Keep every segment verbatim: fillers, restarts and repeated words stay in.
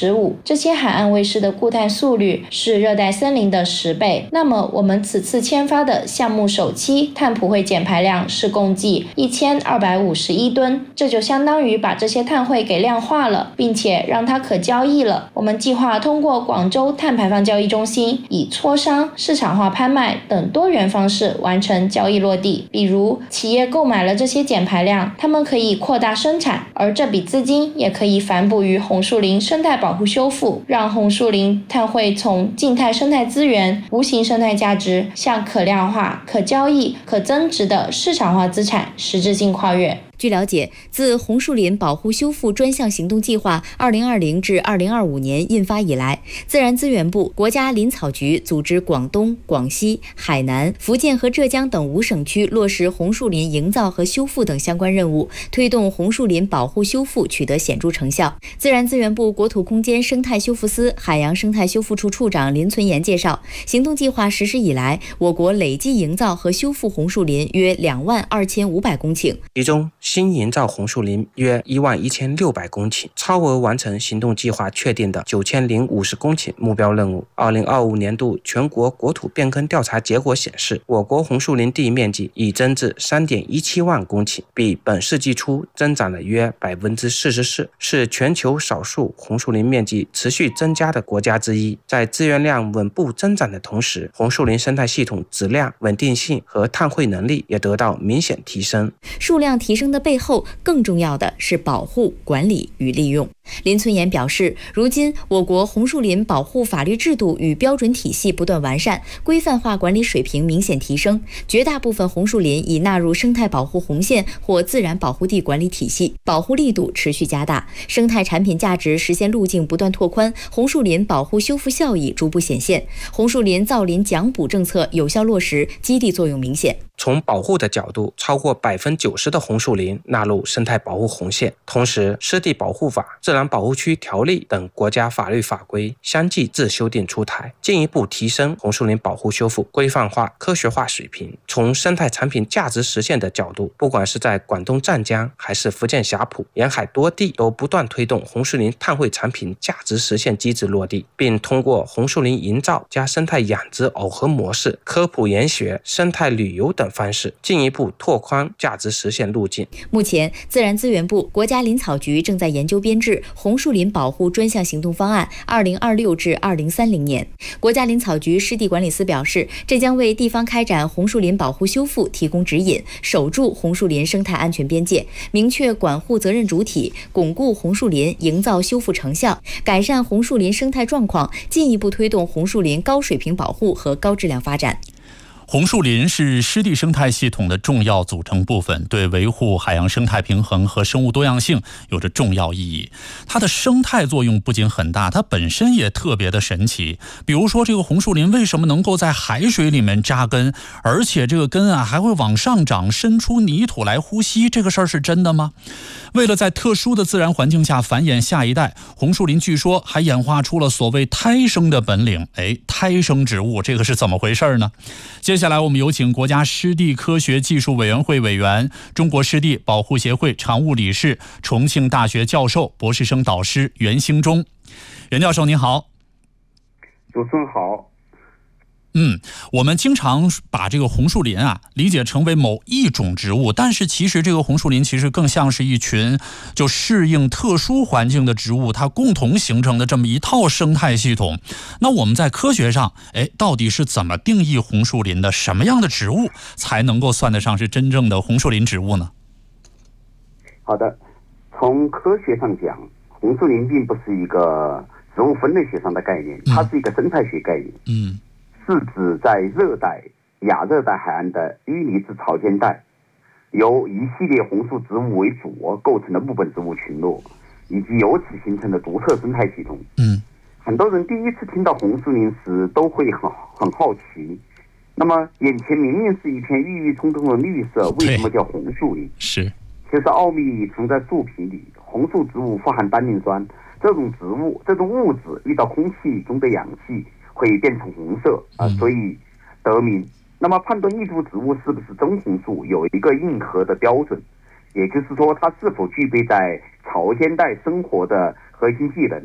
十五，这些海岸卫士的固碳速率是热带森林的十倍。那么我们此次签发的项目首期碳普惠减排量是共计一千二百五十一吨，这就相当于把这些碳汇给量化了，并且让它可交易了。我们计划通过广州碳排放交易中心以磋商、市场化拍卖等多元方式完成交易落地。比如企业购买了这些减排量，他们可以扩大生产，而这笔资金也可以反哺于红树林生态保护修复，让红树林碳汇从静态生态资源、无形生态价值向可量化、可交易、可增值的市场化资产实质性跨越。 据了解，自红树林保护修复专项行动计划二零二零至二零二五年印发以来，自然资源部、国家林草局组织广东、广西、海南、福建和浙江等五省区落实红树林营造和修复等相关任务，推动红树林保护修复取得显著成效。自然资源部国土空间生态修复司海洋生态修复处处长林存言介绍，行动计划实施以来，我国累计营造和修复红树林约两万二千五百公顷， 其中新营造红树林约一万一千六百公顷，超额完成行动计划确定的九千零五十公顷目标任务。二零二五年度全国国土变更调查结果显示，我国红树林地面积已增至三点一七万公顷，比本世纪初增长了约百分之四十四，是全球少数红树林面积持续增加的国家之一。在资源量稳步增长的同时，红树林生态系统质量、稳定性和碳汇能力也得到明显提升。 数量提升的背后，更重要的是保护、管理与利用。林存言表示，如今我国红树林保护法律制度与标准体系不断完善，规范化管理水平明显提升，绝大部分红树林已纳入生态保护红线或自然保护地管理体系，保护力度持续加大，生态产品价值实现路径不断拓宽，红树林保护修复效益逐步显现，红树林造林奖补政策有效落实，激励作用明显。 从保护的角度，超过百分之九十的红树林纳入生态保护红线，同时湿地保护法、自然保护区条例等国家法律法规相继自修订出台，进一步提升红树林保护修复规范化、科学化水平。从生态产品价值实现的角度，不管是在广东湛江还是福建霞浦，沿海多地都不断推动红树林碳汇产品价值实现机制落地，并通过红树林营造加生态养殖耦合模式、科普研学、生态旅游等方式，进一步拓宽价值实现路径。 目前，自然资源部、国家林草局正在研究编制红树林保护专项行动方案二零二六至二零三零年。国家林草局湿地管理司表示，这将为地方开展红树林保护修复提供指引，守住红树林生态安全边界，明确管护责任主体，巩固红树林营造修复成效，改善红树林生态状况，进一步推动红树林高水平保护和高质量发展。 红树林是湿地生态系统的重要组成部分，对维护海洋生态平衡和生物多样性有着重要意义。它的生态作用不仅很大，它本身也特别的神奇。比如说，这个红树林为什么能够在海水里面扎根，而且这个根啊还会往上长，伸出泥土来呼吸，这个事儿是真的吗？为了在特殊的自然环境下繁衍下一代，红树林据说还演化出了所谓胎生的本领。哎，胎生植物这个是怎么回事呢？接下来我们有请国家湿地科学技术委员会委员、中国湿地保护协会常务理事、重庆大学教授、博士生导师袁兴忠。袁教授您好。 主持人好。 嗯，我们经常把这个红树林啊理解成为某一种植物，但是其实这个红树林其实更像是一群就适应特殊环境的植物，它共同形成的这么一套生态系统。那我们在科学上，哎，到底是怎么定义红树林的？什么样的植物才能够算得上是真正的红树林植物呢？ 好的，从科学上讲，红树林并不是一个植物分类学上的概念，它是一个生态学概念。 嗯。 是指在热带、亚热带海岸的淤泥质潮间带，由一系列红树植物为主构成的木本植物群落，以及由此形成的独特生态系统。 嗯， 很多人第一次听到红树林时都会很很好奇，那么眼前明明是一片郁郁葱葱的绿色，为什么叫红树林？ 是， 其实奥秘藏在树皮里。红树植物富含单宁酸，这种植物这种物质遇到空气中的氧气会变成红色啊、呃，所以得名。那么判断一株植物是不是真红树有一个硬核的标准，也就是说它是否具备在潮间带生活的核心技能，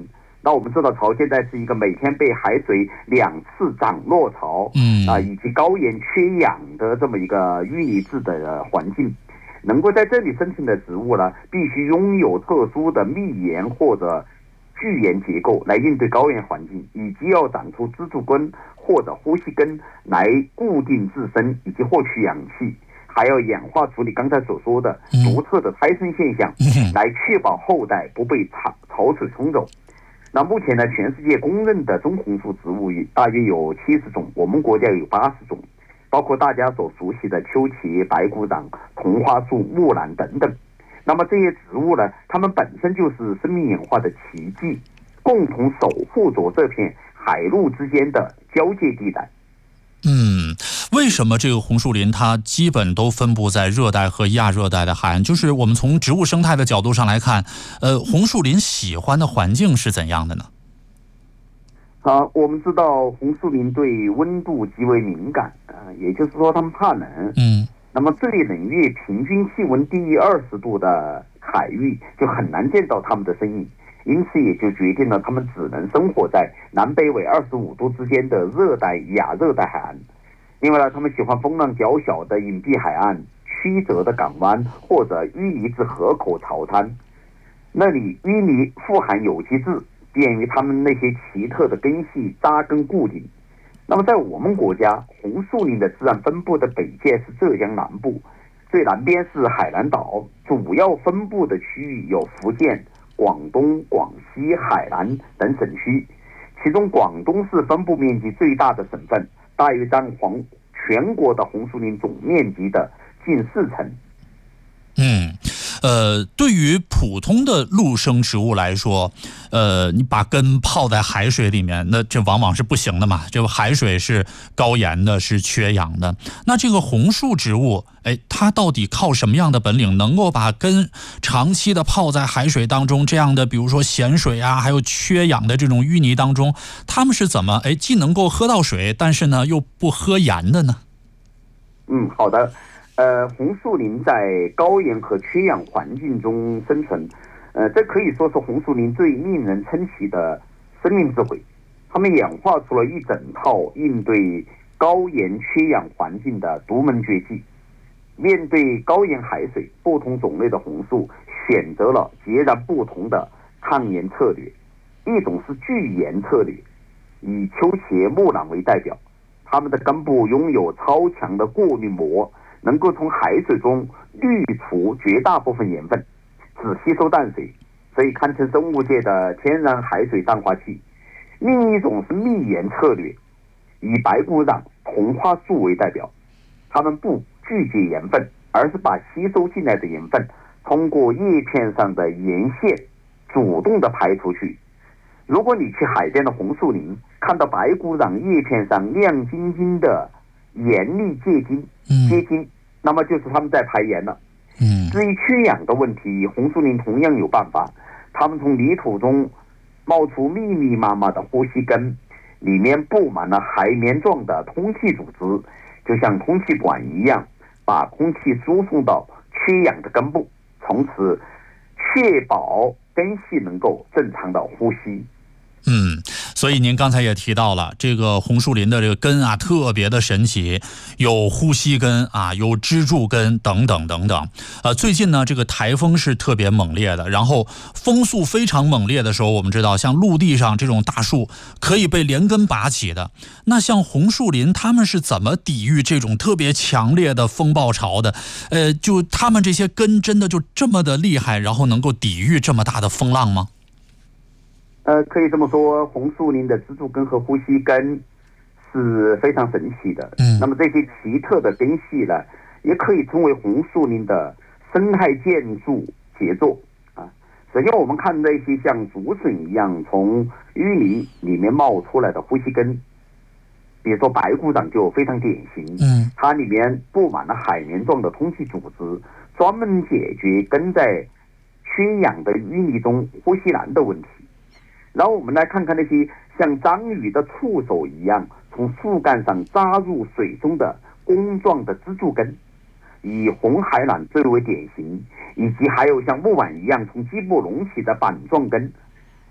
那我们知道潮现在是一个每天被海水两次涨落潮，嗯啊、呃，以及高盐缺氧的这么一个淤泥质的环境，能够在这里生存的植物呢，必须拥有特殊的密盐或者巨盐结构来应对高盐环境，以及要长出支柱根或者呼吸根来固定自身以及获取氧气，还要演化出你刚才所说的独特的胎生现象，来确保后代不被潮潮水冲走。那目前呢，全世界公认的中红树植物大约有七十种，我们国家有八十种，包括大家所熟悉的秋茄、白骨掌、同花树、木兰等等。那么这些植物呢，它们本身就是生命演化的奇迹，共同守护着这片海陆之间的交界地带。 嗯，为什么这个红树林它基本都分布在热带和亚热带的海岸？就是我们从植物生态的角度上来看，呃，红树林喜欢的环境是怎样的呢？ 啊，我们知道红树林对温度极为敏感，啊，也就是说它们怕冷。嗯。那么最冷月平均气温低于二十度的海域，就很难见到它们的身影。因此也就决定了它们只能生活在南北纬二十五度之间的热带亚热带海岸。另外呢，它们喜欢风浪较小的隐蔽海岸、曲折的港湾或者淤泥质河口潮滩，那里淤泥富含有机质，便于它们那些奇特的根系扎根固定。那么在我们国家，红树林的自然分布的北界是浙江南部，最南边是海南岛，主要分布的区域有福建、广东、广西、海南等省区，其中广东是分布面积最大的省份，大约占黄全国的红树林总面积的近四成。 嗯，呃，对于普通的陆生植物来说，呃，你把根泡在海水里面，那这往往是不行的嘛。这个海水是高盐的，是缺氧的。那这个红树植物，哎，它到底靠什么样的本领，能够把根长期的泡在海水当中，这样的比如说咸水啊，还有缺氧的这种淤泥当中，它们是怎么哎既能够喝到水，但是呢又不喝盐的呢？ 嗯，好的。呃，红树林在高盐和缺氧环境中生存，呃，这可以说是红树林最令人称奇的生命智慧。它们演化出了一整套应对高盐缺氧环境的独门绝技。面对高盐海水，不同种类的红树选择了截然不同的抗盐策略。一种是拒盐策略，以秋茄、木兰为代表，它们的根部拥有超强的过滤膜，能够从海水中滤除绝大部分盐分，只吸收淡水，所以堪称生物界的天然海水淡化器。另一种是密盐策略，以白骨掌、同花树为代表，它们不拒绝盐分，而是把吸收进来的盐分通过叶片上的盐腺主动的排出去。如果你去海边的红树林，看到白骨掌叶片上亮晶晶的盐粒结晶，结晶，那么就是他们在排盐了。嗯，至于缺氧的问题，红树林同样有办法。他们从泥土中冒出密密麻麻的呼吸根，里面布满了海绵状的通气组织，就像通气管一样，把空气输送到缺氧的根部，从此确保根系能够正常的呼吸。 嗯，所以您刚才也提到了这个红树林的这个根啊，特别的神奇，有呼吸根啊，有支柱根等等等等。呃，最近呢，这个台风是特别猛烈的，然后风速非常猛烈的时候，我们知道像陆地上这种大树可以被连根拔起的。那像红树林，他们是怎么抵御这种特别强烈的风暴潮的？呃，就他们这些根真的就这么的厉害，然后能够抵御这么大的风浪吗？ 呃，可以这么说，红树林的支柱根和呼吸根是非常神奇的。嗯，那么这些奇特的根系呢，也可以称为红树林的生态建筑杰作啊。首先，我们看那些像竹笋一样从淤泥里面冒出来的呼吸根，比如说白骨掌就非常典型。嗯，它里面布满了海绵状的通气组织，专门解决根在缺氧的淤泥中呼吸难的问题。然后我们来看看那些像章鱼的触手一样从树干上扎入水中的弓状的支柱根，以红海榄最为典型，以及还有像木板一样从基部隆起的板状根。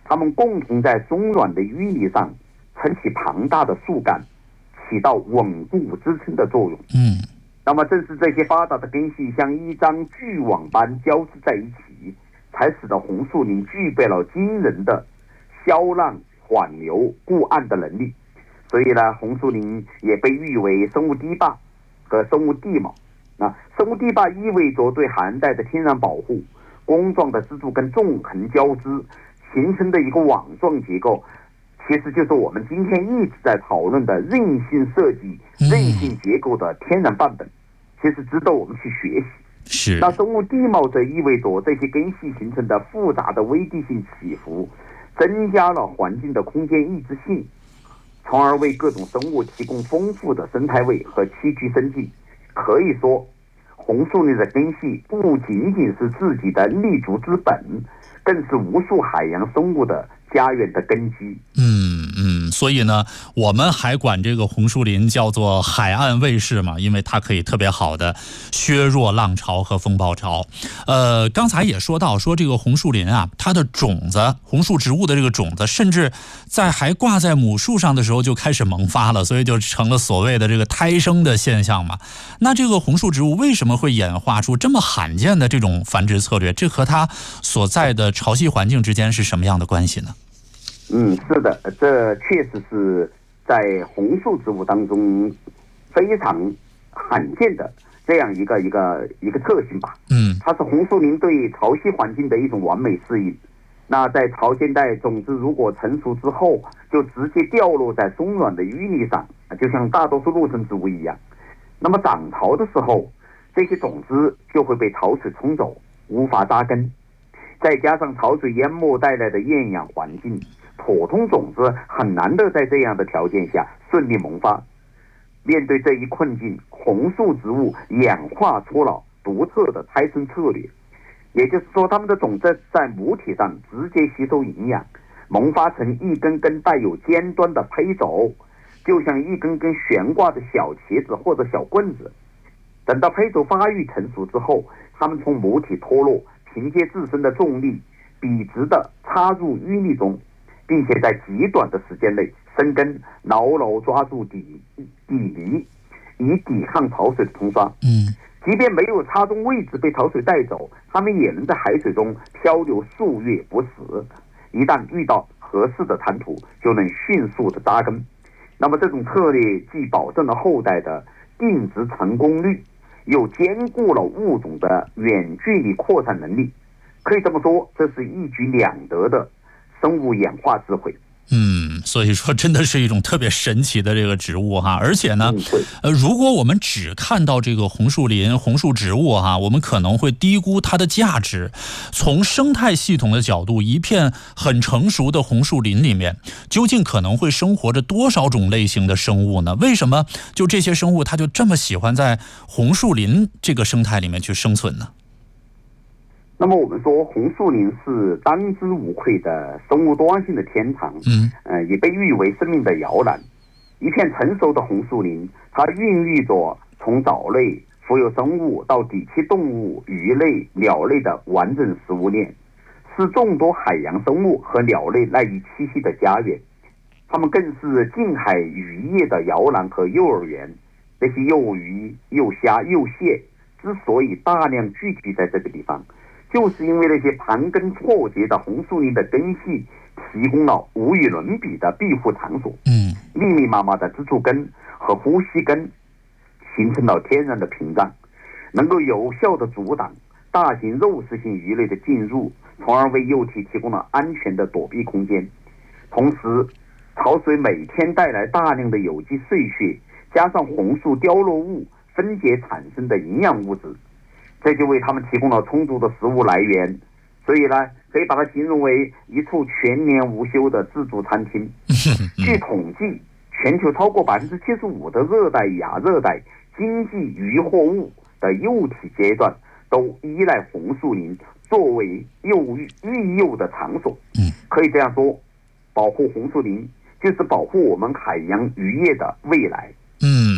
它们共同在松软的淤泥上撑起庞大的树干，起到稳固支撑的作用。 嗯， 那么正是这些发达的根系像一张巨网般交织在一起，才使得红树林具备了惊人的消浪、缓流、固岸的能力。所以呢，红树林也被誉为生物堤坝和生物地貌。那生物堤坝意味着对海岸带的天然保护，弓状的支柱跟纵横交织形成的一个网状结构，其实就是我们今天一直在讨论的韧性设计、韧性结构的天然范本，其实值得我们去学习。 是。 那生物地貌则意味着这些根系形成的复杂的微地性起伏，增加了环境的空间抑制性，从而为各种生物提供丰富的生态位和栖居生境。可以说，红树林的根系不仅仅是自己的立足之本，更是无数海洋生物的家园的根基。 嗯嗯，所以呢，我们还管这个红树林叫做海岸卫士嘛，因为它可以特别好的削弱浪潮和风暴潮。呃，刚才也说到，说这个红树林啊，它的种子，红树植物的这个种子，甚至在还挂在母树上的时候就开始萌发了，所以就成了所谓的这个胎生的现象嘛。那这个红树植物为什么会演化出这么罕见的这种繁殖策略？这和它所在的潮汐环境之间是什么样的关系呢？ 嗯，是的，这确实是在红树植物当中非常罕见的这样一个一个一个特性吧。 嗯， 它是红树林对潮汐环境的一种完美适应。那在潮间带种子如果成熟之后，就直接掉落在松软的淤泥上，就像大多数陆生植物一样。那么涨潮的时候，这些种子就会被潮水冲走，无法扎根。再加上潮水淹没带来的厌氧环境，普通种子很难的在这样的条件下顺利萌发。面对这一困境，红树植物演化出了独特的胎生策略，也就是说，它们的种子在母体上直接吸收营养，萌发成一根根带有尖端的胚轴，就像一根根悬挂的小茄子或者小棍子。等到胚轴发育成熟之后，它们从母体脱落，凭借自身的重力笔直地插入淤泥中，并且在极短的时间内生根，牢牢抓住底底泥，以抵抗潮水的冲刷。 嗯， 即便没有插中位置被潮水带走，它们也能在海水中漂流数月不死。一旦遇到合适的滩涂，就能迅速的扎根。那么这种策略既保证了后代的定植成功率，又兼顾了物种的远距离扩散能力。可以这么说，这是一举两得的生物演化智慧。 嗯，所以说真的是一种特别神奇的这个植物哈，而且呢，呃，如果我们只看到这个红树林、红树植物哈，我们可能会低估它的价值。从生态系统的角度，一片很成熟的红树林里面，究竟可能会生活着多少种类型的生物呢？为什么就这些生物它就这么喜欢在红树林这个生态里面去生存呢？ 那么我们说，红树林是当之无愧的生物多样性的天堂， 嗯， 呃，也被誉为生命的摇篮。一片成熟的红树林，它孕育着从藻类、浮游生物到底栖动物、鱼类、鸟类的完整食物链，是众多海洋生物和鸟类赖以栖息的家园。它们更是近海渔业的摇篮和幼儿园。这些幼鱼、幼虾、幼蟹之所以大量聚集在这个地方，就是因为那些盘根错节的红树林的根系提供了无与伦比的庇护场所。 嗯， 密密麻麻的支柱根和呼吸根形成了天然的屏障，能够有效的阻挡大型肉食性鱼类的进入，从而为幼体提供了安全的躲避空间。同时，潮水每天带来大量的有机碎屑，加上红树凋落物分解产生的营养物质，这就为他们提供了充足的食物来源。所以呢，可以把它形容为一处全年无休的自助餐厅。据统计，全球超过百分之七十五的热带、亚热带经济渔获物的幼体阶段都依赖红树林作为幼育育幼的场所。可以这样说，保护红树林就是保护我们海洋渔业的未来。 嗯，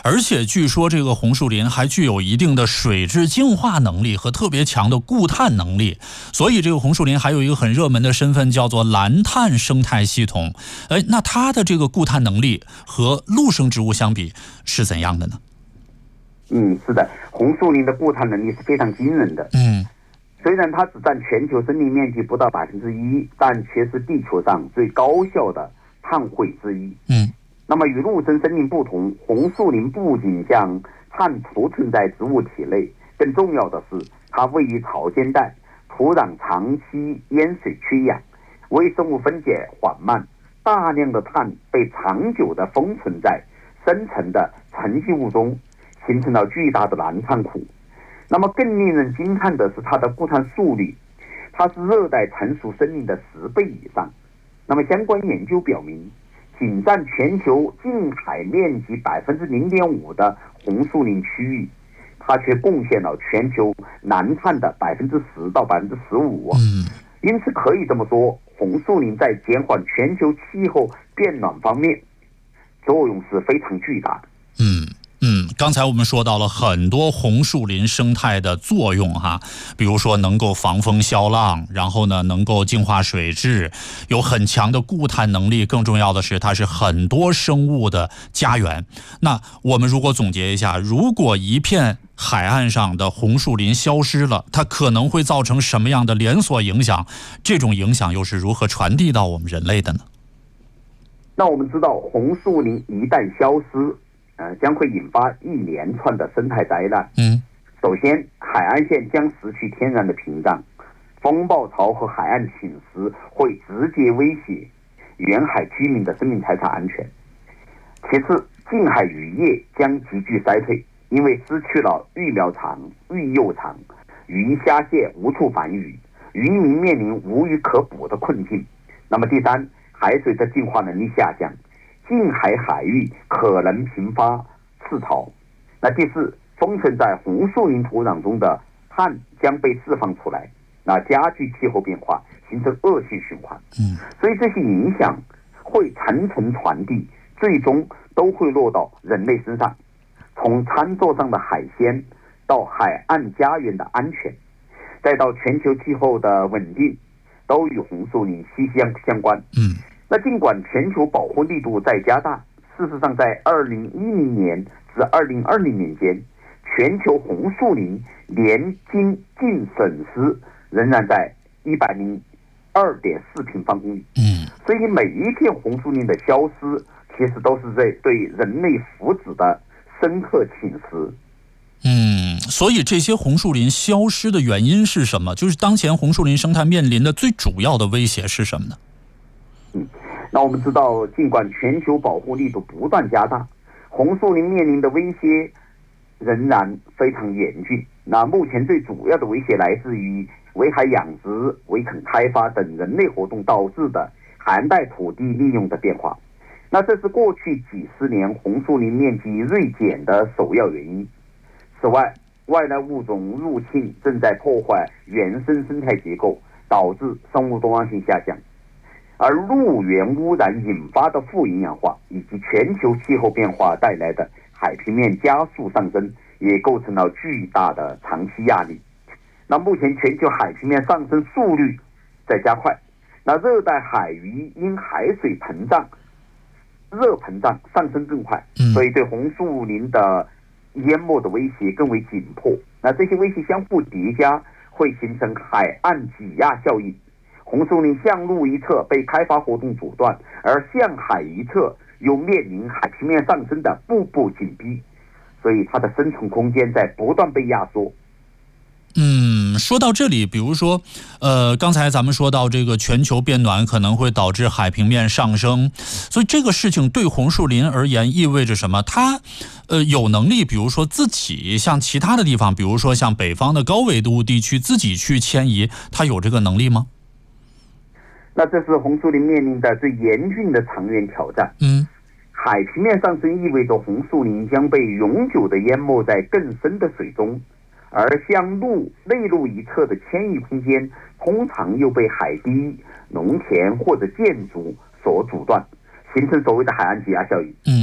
而且据说这个红树林还具有一定的水质净化能力和特别强的固碳能力，所以这个红树林还有一个很热门的身份叫做蓝碳生态系统。哎，那它的这个固碳能力和陆生植物相比是怎样的呢？ 嗯，是的，红树林的固碳能力是非常惊人的。 嗯， 虽然它只占全球森林面积不到百分之一，但却是地球上最高效的碳汇之一。 嗯， 那么与陆生森林不同，红树林不仅将碳储存在植物体内，更重要的是它位于潮间带，土壤长期淹水缺氧，微生物分解缓慢，大量的碳被长久的封存在深层的沉积物中，形成了巨大的蓝碳库。那么更令人惊叹的是它的固碳速率，它是热带成熟森林的十倍以上。那么相关研究表明，仅占全球近海面积百分之零点五的红树林区域，它却贡献了全球蓝碳的百分之十到百分之十五。 嗯， 因此可以这么说，红树林在减缓全球气候变暖方面作用是非常巨大的。 嗯嗯，刚才我们说到了很多红树林生态的作用哈，比如说能够防风消浪，然后呢能够净化水质，有很强的固碳能力，更重要的是它是很多生物的家园。那我们如果总结一下，如果一片海岸上的红树林消失了，它可能会造成什么样的连锁影响？这种影响又是如何传递到我们人类的呢？ 那我们知道，红树林一旦消失，呃，将会引发一连串的生态灾难。 嗯， 首先，海岸线将失去天然的屏障，风暴潮和海岸侵蚀会直接威胁沿海居民的生命财产安全。其次，近海渔业将急剧衰退，因为失去了育苗场、育幼场，鱼虾蟹无处繁育，渔民面临无鱼可捕的困境。那么第三，海水的净化能力下降，近海海域可能频发赤潮。那第四，封存在红树林土壤中的碳将被释放出来，那加剧气候变化，形成恶性循环。 嗯， 所以这些影响会层层传递，最终都会落到人类身上。从餐桌上的海鲜，到海岸家园的安全，再到全球气候的稳定，都与红树林息息相关。 嗯， 那尽管全球保护力度在加大，事实上在二零一零年至二零二零年间，全球红树林年均净损失仍然在一百零二点四平方公里。 嗯， 所以每一片红树林的消失，其实都是在对人类福祉的深刻侵蚀。 嗯，所以这些红树林消失的原因是什么？就是当前红树林生态面临的最主要的威胁是什么呢？ 嗯，那我们知道，尽管全球保护力度不断加大，红树林面临的威胁仍然非常严峻。那目前最主要的威胁来自于围海养殖、围垦开发等人类活动导致的海岸带土地利用的变化。那这是过去几十年红树林面积锐减的首要原因。此外，外来物种入侵正在破坏原生生态结构，导致生物多样性下降。而陆源污染引发的富营养化，以及全球气候变化带来的海平面加速上升，也构成了巨大的长期压力。那目前全球海平面上升速率在加快，那热带海域因海水膨胀、热膨胀上升更快，所以对红树林的淹没的威胁更为紧迫。那这些威胁相互叠加，会形成海岸挤压效应。红树林向陆一侧被开发活动阻断，而向海一侧又面临海平面上升的步步紧逼，所以它的生存空间在不断被压缩。 嗯，说到这里，比如说，呃，刚才咱们说到这个全球变暖可能会导致海平面上升，所以这个事情对红树林而言意味着什么？它，呃，有能力，比如说自己像其他的地方，比如说像北方的高纬度地区自己去迁移，它有这个能力吗？ 那这是红树林面临的最严峻的长远挑战。 嗯， 海平面上升意味着红树林将被永久的淹没在更深的水中。而向陆内陆一侧的迁移空间通常又被海堤、农田或者建筑所阻断，形成所谓的海岸挤压效应。 嗯嗯， 红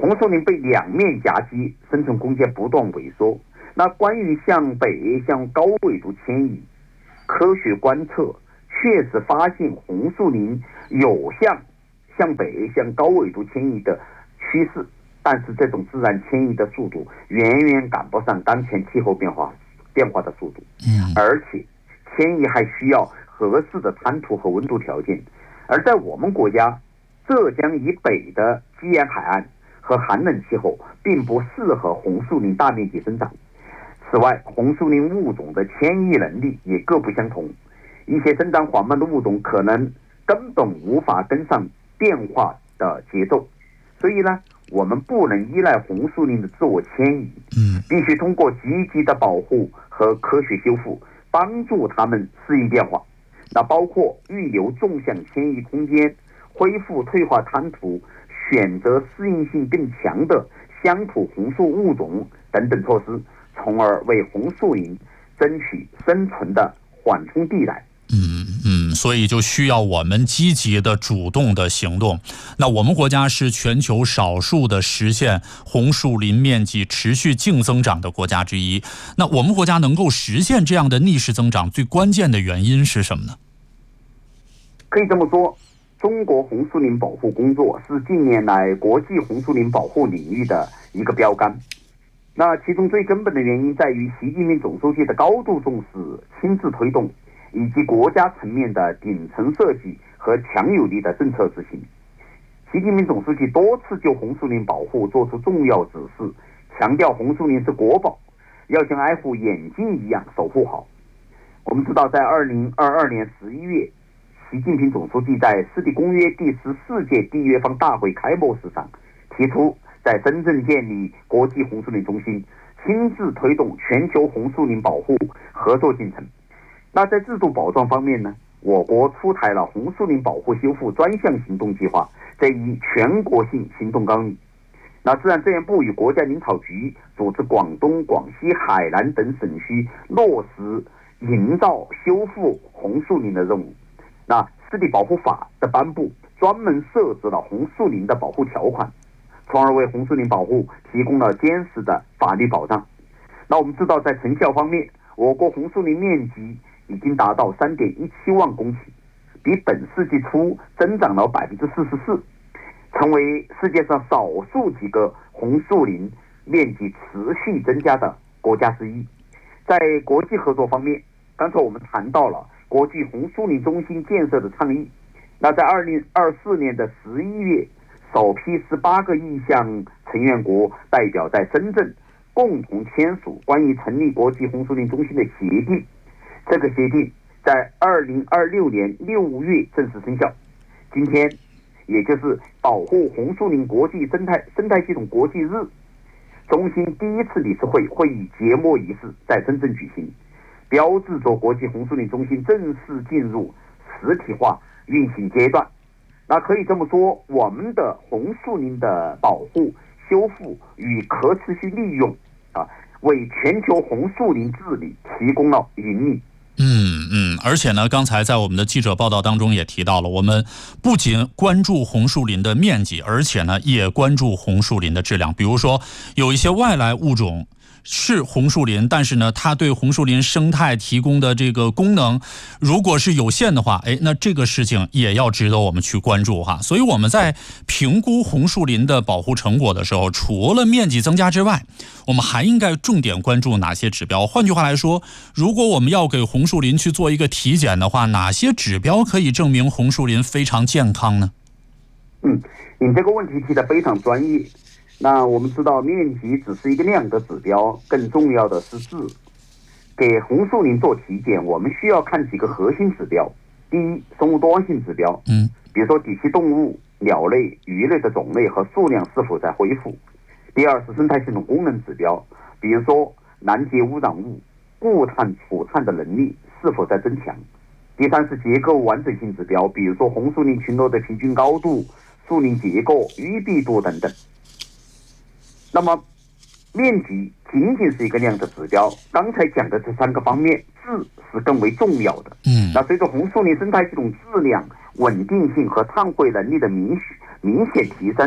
红树林被两面夹击，生存空间不断萎缩。那关于向北向高纬度迁移，科学观测确实发现红树林有向向北向高纬度迁移的趋势，但是这种自然迁移的速度远远赶不上当前气候变化变化的速度，而且迁移还需要合适的滩涂和温度条件。而在我们国家浙江以北的基沿海岸和寒冷气候并不适合红树林大面积生长。此外，红树林物种的迁移能力也各不相同，一些生长缓慢的物种可能根本无法跟上变化的节奏。所以呢，我们不能依赖红树林的自我迁移，必须通过积极的保护和科学修复，帮助它们适应变化。那包括预留纵向迁移空间、恢复退化滩涂、选择适应性更强的乡土红树物种等等措施，从而为红树林争取生存的缓冲地带。 嗯嗯，所以就需要我们积极的、主动的行动。那我们国家是全球少数的实现红树林面积持续净增长的国家之一。那我们国家能够实现这样的逆势增长，最关键的原因是什么呢？ 可以这么说，中国红树林保护工作是近年来国际红树林保护领域的一个标杆。那其中最根本的原因在于习近平总书记的高度重视、亲自推动，以及国家层面的顶层设计和强有力的政策执行。习近平总书记多次就红树林保护作出重要指示，强调红树林是国宝，要像爱护眼睛一样守护好。我们知道，在二零二二年十一月，习近平总书记在湿地公约第十四届缔约方大会开幕式上提出，在深圳建立国际红树林中心，亲自推动全球红树林保护合作进程。那在制度保障方面呢，我国出台了红树林保护修复专项行动计划这一全国性行动纲领。那自然资源部与国家林草局组织广东、广西、海南等省区落实营造修复红树林的任务。那湿地保护法的颁布，专门设置了红树林的保护条款，从而为红树林保护提供了坚实的法律保障。那我们知道，在成效方面，我国红树林面积已经达到 三点一七万公顷，比本世纪初增长了 百分之四十四， 成为世界上少数几个红树林面积持续增加的国家之一。在国际合作方面，刚才我们谈到了国际红树林中心建设的倡议。那在二零二四年的十一月，首批十八个意向成员国代表在深圳共同签署关于成立国际红树林中心的协定。这个协定在二零二六年六月正式生效。今天，也就是保护红树林国际生态生态系统国际日，中心第一次理事会会议揭幕仪式在深圳举行，标志着国际红树林中心正式进入实体化运行阶段。那可以这么说，我们的红树林的保护、修复与可持续利用啊，为全球红树林治理提供了引领。 嗯嗯，而且呢，刚才在我们的记者报道当中也提到了，我们不仅关注红树林的面积，而且呢，也关注红树林的质量。比如说，有一些外来物种是红树林，但是呢，它对红树林生态提供的这个功能，如果是有限的话，哎，那这个事情也要值得我们去关注哈。所以我们在评估红树林的保护成果的时候，除了面积增加之外，我们还应该重点关注哪些指标？换句话来说，如果我们要给红树林去做一个体检的话，哪些指标可以证明红树林非常健康呢？ 嗯，你这个问题提得非常专业。那我们知道，面积只是一个量的指标，更重要的是质。给红树林做体检，我们需要看几个核心指标。第一，生物多样性指标，嗯，比如说底栖动物、鸟类、鱼类的种类和数量是否在恢复。第二是生态系统功能指标，比如说拦截污染物、固碳储碳的能力是否在增强。第三是结构完整性指标，比如说红树林群落的平均高度、树林结构、淤闭度等等。那么面积仅仅是一个量的指标，刚才讲的这三个方面，质是更为重要的。嗯，那随着红树林生态系统质量、稳定性和碳汇能力的明明显提升，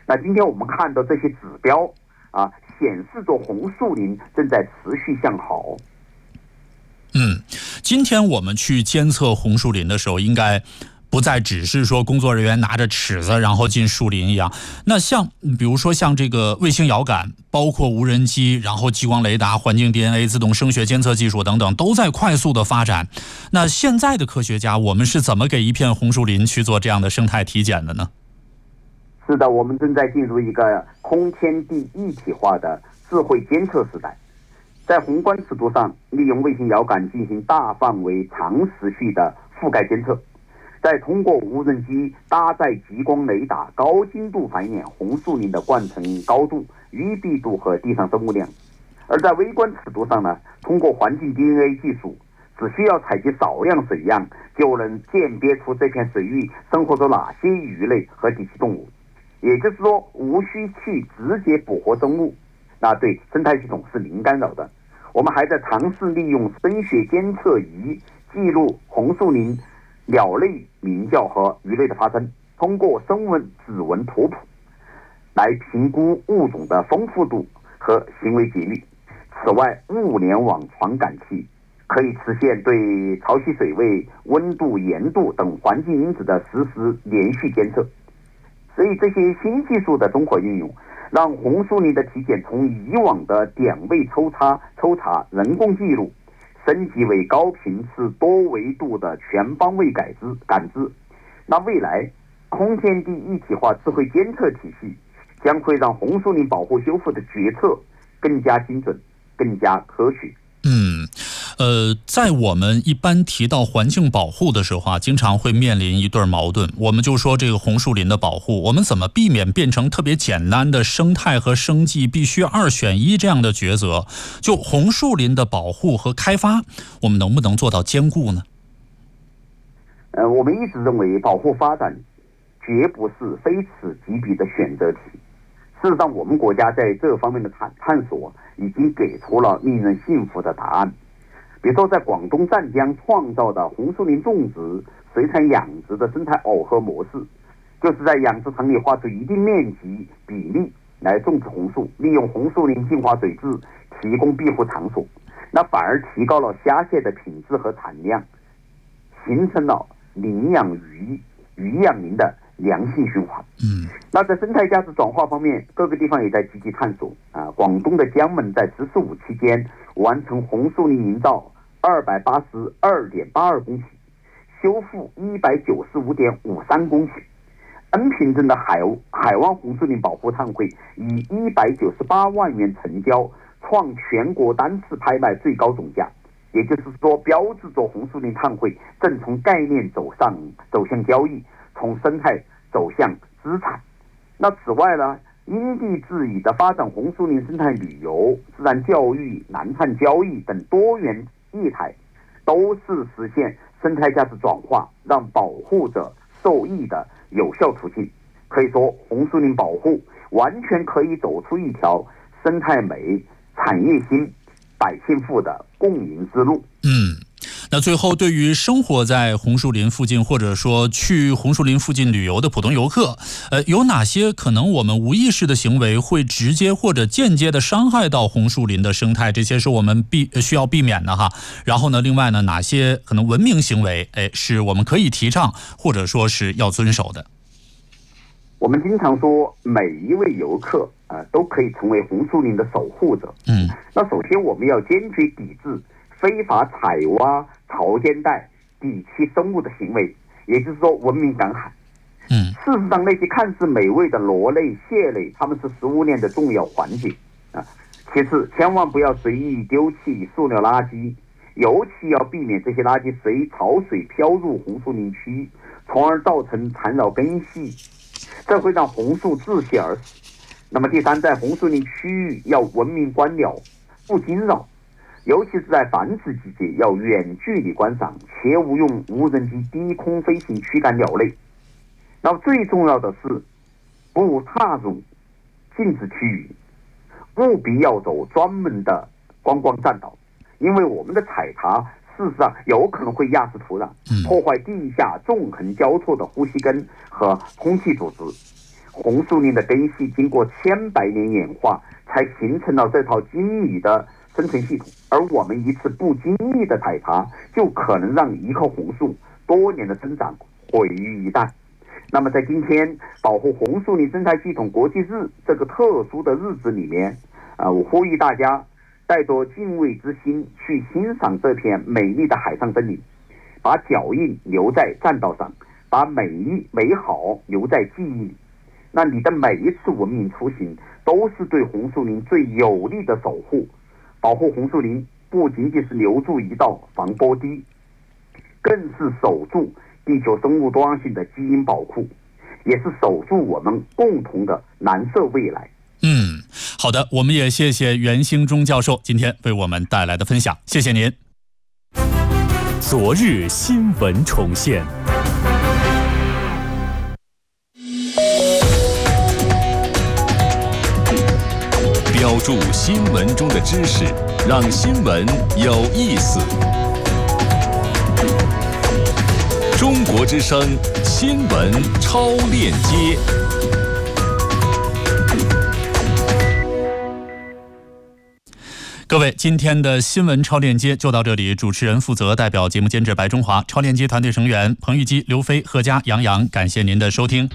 那今天我们看到这些指标啊，显示着红树林正在持续向好。 嗯，今天我们去监测红树林的时候，应该不再只是说工作人员拿着尺子然后进树林一样。那像比如说像这个卫星遥感，包括无人机，然后激光雷达、环境 D N A、自动声学监测技术等等，都在快速的发展。那现在的科学家，我们是怎么给一片红树林去做这样的生态体检的呢？ 是的，我们正在进入一个空天地一体化的智慧监测时代。在宏观尺度上，利用卫星遥感进行大范围、长时序的覆盖监测，再通过无人机搭载激光雷达，高精度繁衍红树林的冠层高度、淤蔽度和地上生物量。而在微观尺度上呢，通过环境 D N A 技术，只需要采集少量水样，就能鉴别出这片水域生活着哪些鱼类和底栖动物。也就是说，无需去直接捕获生物，那对生态系统是零干扰的。我们还在尝试利用声学监测仪记录红树林鸟类鸣叫和鱼类的发声，通过声纹指纹图谱来评估物种的丰富度和行为节律。此外，物联网传感器可以实现对潮汐水位、温度、盐度等环境因子的实时连续监测。所以这些新技术的综合运用，让红树林的体检从以往的点位抽查、抽查人工记录，升级为高频次、多维度的全方位感知感知。那未来空天地一体化智慧监测体系将会让红树林保护修复的决策更加精准、更加科学。 嗯，呃，在我们一般提到环境保护的时候啊，经常会面临一对矛盾。我们就说这个红树林的保护，我们怎么避免变成特别简单的生态和生计必须二选一这样的抉择？就红树林的保护和开发，我们能不能做到兼顾呢？ 呃，我们一直认为保护发展绝不是非此即彼的选择题。事实上，我们国家在这方面的探探索已经给出了令人信服的答案。比如说，在广东湛江创造的红树林种植、水产养殖的生态耦合模式，就是在养殖场里划出一定面积比例来种植红树，利用红树林净化水质，提供庇护场所，那反而提高了虾蟹的品质和产量，形成了林养鱼、鱼养林的良性循环。 嗯， 那在生态价值转化方面，各个地方也在积极探索啊。广东的江门在“十四五”期间完成红树林营造二百八十二点八二公顷，修复一百九十五点五三公顷。恩平镇的海海湾红树林保护碳汇以一百九十八万元成交，创全国单次拍卖最高总价。也就是说，标志着红树林碳汇正从概念走上走向交易，从生态走向资产。那此外呢，因地制宜的发展红树林生态旅游、自然教育、南碳交易等多元业态，都是实现生态价值转化、让保护者受益的有效途径。可以说，红树林保护完全可以走出一条生态美、产业兴、百姓富的共赢之路。 嗯。那最后，对于生活在红树林附近或者说去红树林附近旅游的普通游客，呃，有哪些可能我们无意识的行为会直接或者间接的伤害到红树林的生态？这些是我们避需要避免的哈。然后呢，另外呢，哪些可能文明行为，哎，是我们可以提倡或者说是要遵守的？ 我们经常说，每一位游客啊、呃，都可以成为红树林的守护者。 嗯， 那首先我们要坚决抵制非法采挖潮间带底栖生物的行为，也就是说文明赶海。 嗯， 事实上，那些看似美味的螺类、蟹类，它们是食物链的重要环节啊。其次，千万不要随意丢弃塑料垃圾，尤其要避免这些垃圾随潮水飘入红树林区，从而造成缠绕根系，这会让红树窒息而死。那么第三，在红树林区域要文明观鸟，不惊扰。尤其是在繁殖季节，要远距离观赏，切勿用无人机低空飞行驱赶鸟类。那么最重要的是，不踏入禁止区域，务必要走专门的观光栈道，因为我们的踩踏事实上有可能会压实土壤，破坏地下纵横交错的呼吸根和空气组织。 红树林的根系经过千百年演化，才形成了这套精密的生存系统。而我们一次不经意的采伐，就可能让一棵红树多年的增长毁于一旦。那么在今天保护红树林生态系统国际日这个特殊的日子里面，呃，我呼吁大家带着敬畏之心去欣赏这片美丽的海上森林，把脚印留在栈道上，把美丽美好留在记忆里。那你的每一次文明出行都是对红树林最有力的守护。保护红树林不仅仅是留住一道防波堤，更是守住地球生物多样性的基因宝库，也是守住我们共同的蓝色未来。 嗯，好的，我们也谢谢袁兴忠教授今天为我们带来的分享，谢谢您。 昨日新闻重现。 标注新闻中的知识，让新闻有意思。中国之声新闻超链接。 各位，今天的新闻超链接就到这里。主持人负责，代表节目监制白中华，超链接团队成员彭玉基、刘飞、贺佳、杨洋，感谢您的收听。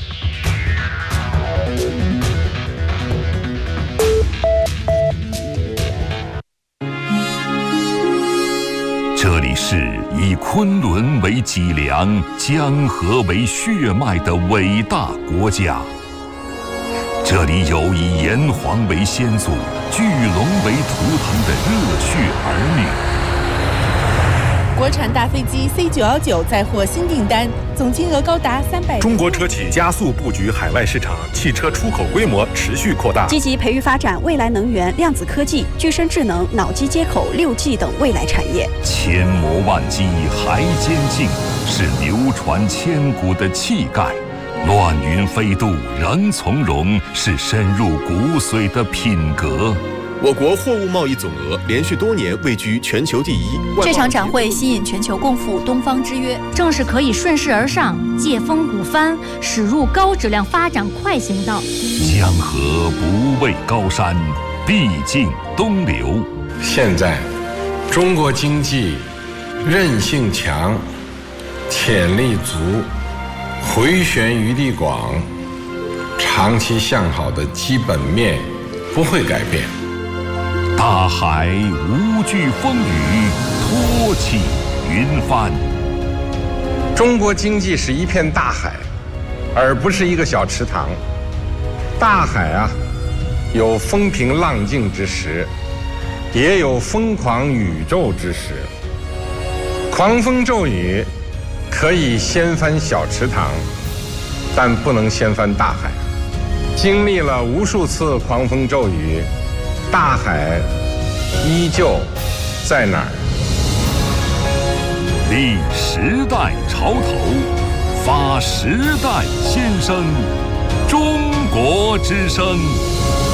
这里是以昆仑为脊梁、江河为血脉的伟大国家。这里有以炎黄为先祖、巨龙为图腾的热血儿女。 国产大飞机 C 九一九再获新订单，总金额高达三百。 中国车企加速布局海外市场，汽车出口规模持续扩大， 积极培育发展未来能源、量子科技、具身智能、脑机接口、六 G 等未来产业。 千磨万击还坚劲，是流传千古的气概；乱云飞渡仍从容，是深入骨髓的品格。 我国货物贸易总额连续多年位居全球第一。 这场展会吸引全球共赴东方之约，正是可以顺势而上、借风鼓帆，驶入高质量发展快行道。 江河不畏高山，必尽东流。 现在，中国经济韧性强，潜力足，回旋余地广，长期向好的基本面不会改变。 大海无惧风雨，托起云帆。 中国经济是一片大海，而不是一个小池塘。大海啊，有风平浪静之时，也有疯狂宇宙之时。狂风骤雨可以掀翻小池塘，但不能掀翻大海。经历了无数次狂风骤雨，大海依旧在哪儿？ 立时代潮头，发时代先声，中国之声。